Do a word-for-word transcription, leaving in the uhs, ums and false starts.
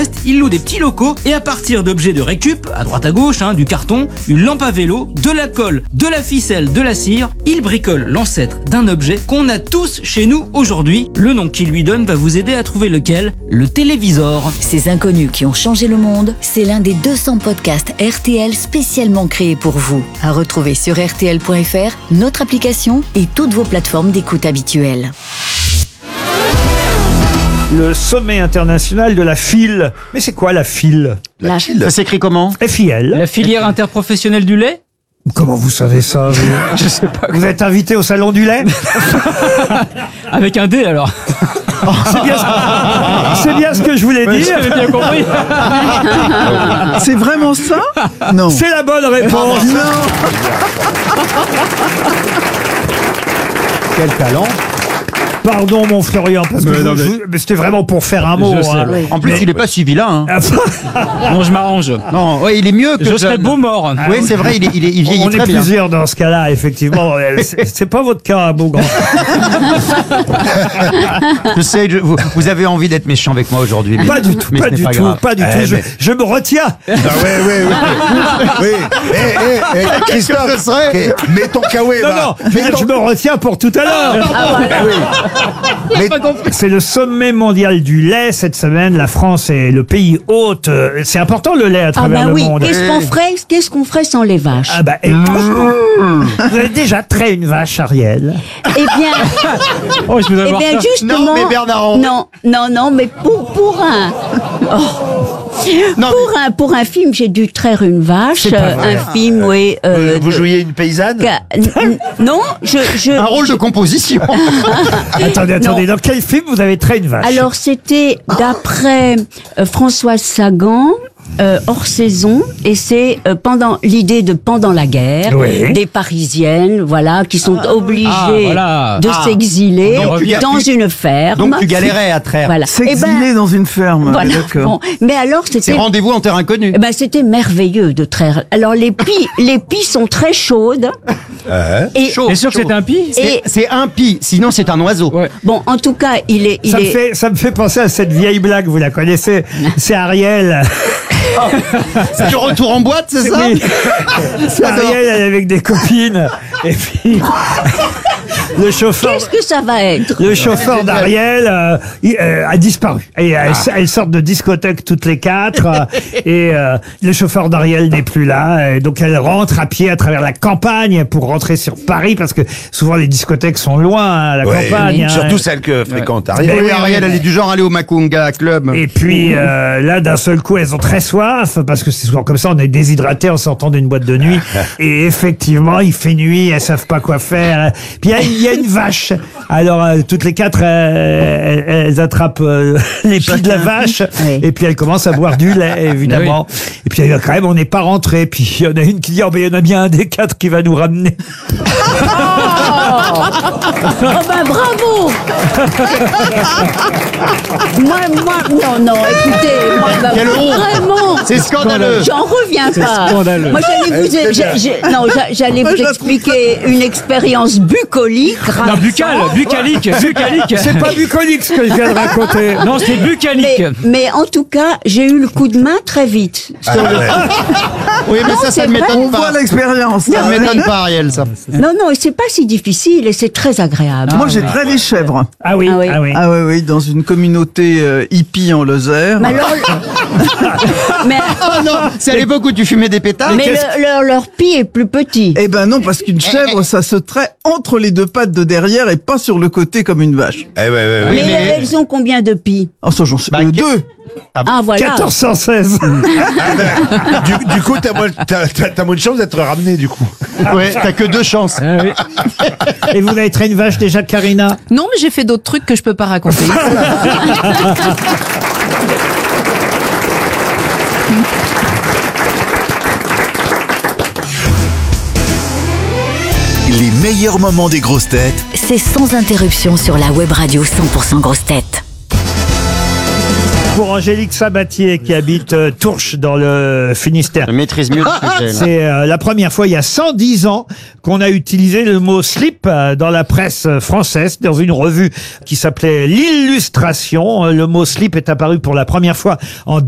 reste, il loue des petits locaux et à partir d'objets de récup, à droite à gauche, hein, du carton, une lampe à vélo, de la colle, de la ficelle, de la cire, il bricole l'ancêtre d'un objet qu'on a tous chez nous aujourd'hui. Le nom qu'il lui donne va vous aider à trouver lequel, le télévisor. Ces inconnus qui ont changé le monde, c'est l'un des deux cents podcasts R T L spécialement créés pour vous. À retrouver sur R T L point F R, notre application et toutes vos plateformes d'écoute habituelles. Le sommet international de la file. Mais c'est quoi la file? La file. Ça s'écrit comment? F I L. La filière interprofessionnelle du lait? Comment vous savez ça, vous? Je sais pas. Vous êtes invité au salon du lait? Avec un D alors. C'est bien, c'est bien ce que je voulais Ouais, dire. j'avais bien compris. C'est vraiment ça? Non. C'est la bonne réponse. Quel talent. Pardon, mon Florian, parce que Mais je- non, mais- je- mais c'était vraiment pour faire un mot. Je sais, hein. oui. En plus, Mais- il est pas si vilain. Hein. Non, je m'arrange. Non, ouais, il est mieux que Je serais John. beau mort. Oui, c'est vrai, il, est, il, est, il vieillit On est très bien. plusieurs dans ce cas-là, effectivement. C'est c'est pas votre cas, hein, Beaugrand. Je sais, je- vous, vous avez envie d'être méchant avec moi aujourd'hui. mais- Pas du tout, mais pas ce n'est du pas tout, grave. pas du Eh, tout. Je, mais- je me retiens. Ah ouais, ouais, ouais. Oui. Eh, eh, eh, Christophe, ce serait eh, mets ton kawaii, Non, va. non, je, veux Mets dire, ton- je me retiens pour tout à l'heure. mets- C'est le sommet mondial du lait cette semaine. La France est le pays hôte. Euh, C'est important le lait à Ah travers bah le oui, monde. qu'est-ce qu'on ferait, qu'est-ce qu'on ferait sans les vaches? Ah bah, et- vous avez déjà trait une vache, Ariel? Eh bien, Oh, je voudrais eh voir bien ça. justement. Non, mais Bernard, on- Non, non, non, mais pour pour un. Oh. Non, pour un pour un film, j'ai dû traire une vache. C'est pas euh, vrai. un film, oui. euh, Vous de- jouiez une paysanne? Ga- n- n- Non, je je. Un rôle de composition. Attendez, attendez, Non. dans quel film vous avez trait une vache? Alors c'était d'après euh, Françoise Sagan. Euh, hors saison, et c'est euh, pendant l'idée de pendant la guerre, Oui. des Parisiennes, voilà, qui sont obligées Ah, voilà. de Ah. s'exiler Donc, tu ga- dans tu- une ferme. Donc tu galérais à traire. Voilà. Eh ben, S'exiler dans une ferme. voilà. D'accord. Bon. Mais alors C'est c'était, rendez-vous en terre inconnue. eh ben c'était merveilleux de traire. Alors les pies, les pies sont très chaudes. Et Chaud. T'es sûr que c'était un pie? Et C'est un pie, sinon c'est un oiseau. Ouais. bon, en tout cas, il est, il Ça me, est. fait, ça me fait penser à cette vieille blague, vous la connaissez. C'est Ariel. C'est du retour en boîte, c'est ça? Oui. C'est Ariel, elle est avec des copines. Et puis, le chauffeur, Qu'est-ce que ça va être? le chauffeur d'Ariel euh, il, euh, a disparu. Et elles, elles sortent de discothèque toutes les quatre. euh, et euh, le chauffeur d'Ariel n'est plus là. Et donc elle rentre à pied à travers la campagne pour rentrer sur Paris parce que souvent les discothèques sont loin à la Ouais, campagne. hein. surtout celle que fréquente Oui, Ariel. oui, Ariel, elle est du genre aller au Makunga Club. Et puis euh, là, d'un seul coup, elles ont très soif parce que c'est souvent comme ça, on est déshydraté en sortant d'une boîte de nuit. Et effectivement, il fait nuit, elles savent pas quoi faire. Puis il y a- il y, a une vache. Alors euh, toutes les quatre, euh, elles, elles attrapent euh, les pieds de la vache Oui. et puis elles commencent à boire du lait, évidemment. Et puis euh, quand même, on n'est pas rentré. Puis il y en a une qui dit, oh, mais il y en a bien un des quatre qui va nous ramener. Oh ben bravo. moi, moi, non, non, écoutez, moi, ben, Quelle honte. vraiment, C'est scandaleux. j'en reviens pas. scandaleux. Moi, j'allais vous, c'est j'ai- bien. j'ai- non, j'a- j'allais vous expliquer une expérience bucolique. Non, buccal, bucalique, bucalique. C'est pas bucolique ce que je viens de raconter. Non, c'est bucalique. Mais, mais en tout cas, j'ai eu le coup de main très vite. Ah, ouais. Oui, mais Non, ça, ça c'est ne vrai. m'étonne On voit pas. l'expérience. Ça ne m'étonne pas, Ariel, ça. Non, non, et c'est pas si difficile et c'est très agréable. Moi, j'ai traité les chèvres. Ah oui, Ah oui. ah oui. Ah oui, oui, dans une communauté euh, hippie en Lozère. Mais alors, mais, Oh non, c'est à l'époque où tu fumais des pétards. mais qu'est-ce- le- leur, leur pie est plus petit. Eh ben non, parce qu'une chèvre, ça se traite entre les deux pattes de derrière et pas sur le côté comme une vache. Eh ouais, ouais, ouais. Mais, mais- elles ont combien de pies? Oh, ça, j'en sais Bah, euh, que- deux. Ah voilà. quatorze cent seize. Du, du coup, t'as moins, t'as, t'as- t'as moins de chance d'être ramené, du coup. Ouais, t'as que deux chances. Ah oui. Et vous avez traité une vache déjà, Karina? Non, mais j'ai fait d'autres trucs que je peux pas raconter. Les meilleurs moments des grosses têtes C'est sans interruption sur la web radio cent pour cent grosses têtes. Pour Angélique Sabatier qui habite euh, Tourches dans le Finistère. Je maîtrise mieux le sujet. là. C'est euh, la première fois il y a cent dix ans qu'on a utilisé le mot slip euh, dans la presse euh, française, dans une revue qui s'appelait L'Illustration. Euh, Le mot slip est apparu pour la première fois en